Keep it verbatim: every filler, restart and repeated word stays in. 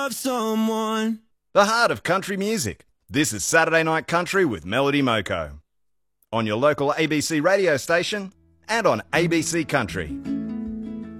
love someone. The heart of country music. This is Saturday Night Country with Melody Moko. On your local A B C radio station and on A B C Country.